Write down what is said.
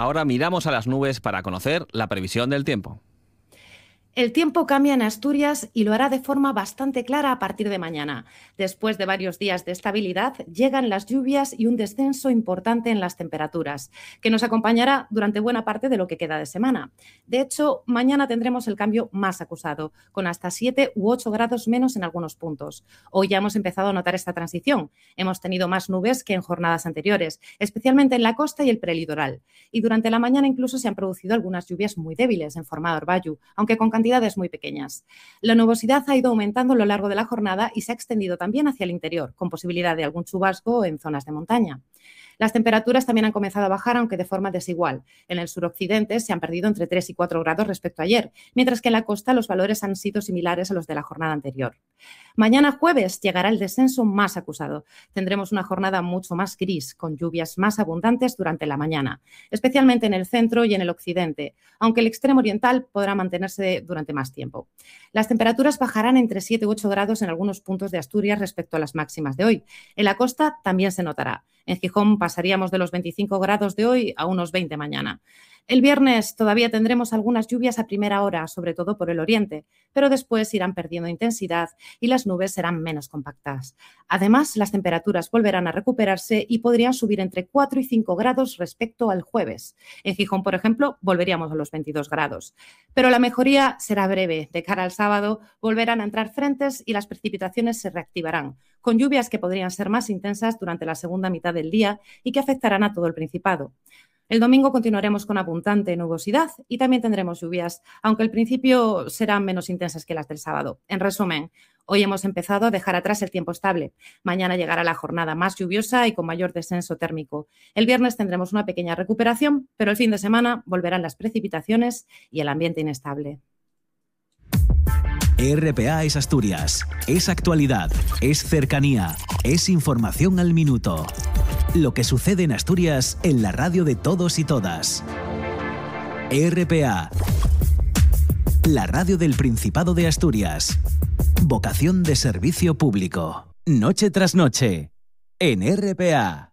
Ahora miramos a las nubes para conocer la previsión del tiempo. El tiempo cambia en Asturias y lo hará de forma bastante clara a partir de mañana. Después de varios días de estabilidad, llegan las lluvias y un descenso importante en las temperaturas, que nos acompañará durante buena parte de lo que queda de semana. De hecho, mañana tendremos el cambio más acusado, con hasta 7 u 8 grados menos en algunos puntos. Hoy ya hemos empezado a notar esta transición. Hemos tenido más nubes que en jornadas anteriores, especialmente en la costa y el prelitoral. Y durante la mañana incluso se han producido algunas lluvias muy débiles en forma de orvallo, aunque con cantidades muy pequeñas. La nubosidad ha ido aumentando a lo largo de la jornada y se ha extendido también hacia el interior, con posibilidad de algún chubasco en zonas de montaña. Las temperaturas también han comenzado a bajar, aunque de forma desigual. En el suroccidente se han perdido entre 3 y 4 grados respecto a ayer, mientras que en la costa los valores han sido similares a los de la jornada anterior. Mañana jueves llegará el descenso más acusado. Tendremos una jornada mucho más gris, con lluvias más abundantes durante la mañana, especialmente en el centro y en el occidente, aunque el extremo oriental podrá mantenerse durante más tiempo. Las temperaturas bajarán entre 7 u 8 grados en algunos puntos de Asturias respecto a las máximas de hoy. En la costa también se notará. En Gijón pasaríamos de los 25 grados de hoy a unos 20 mañana. El viernes todavía tendremos algunas lluvias a primera hora, sobre todo por el oriente, pero después irán perdiendo intensidad y las nubes serán menos compactas. Además, las temperaturas volverán a recuperarse y podrían subir entre 4 y 5 grados respecto al jueves. En Gijón, por ejemplo, volveríamos a los 22 grados. Pero la mejoría será breve. De cara al sábado volverán a entrar frentes y las precipitaciones se reactivarán, con lluvias que podrían ser más intensas durante la segunda mitad del día y que afectarán a todo el Principado. El domingo continuaremos con abundante nubosidad y también tendremos lluvias, aunque al principio serán menos intensas que las del sábado. En resumen, hoy hemos empezado a dejar atrás el tiempo estable. Mañana llegará la jornada más lluviosa y con mayor descenso térmico. El viernes tendremos una pequeña recuperación, pero el fin de semana volverán las precipitaciones y el ambiente inestable. RPA es Asturias, es actualidad, es cercanía, es información al minuto. Lo que sucede en Asturias en la radio de todos y todas. RPA, la radio del Principado de Asturias. Vocación de servicio público. Noche tras noche, en RPA.